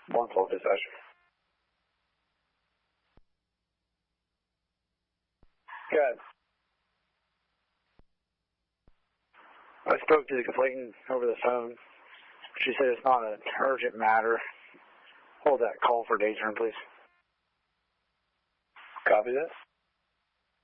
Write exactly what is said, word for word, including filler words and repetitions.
one twelve dispatch. Good. I spoke to the complainant over the phone. She said it's not an urgent matter. Hold that call for day turn, please. Copy that.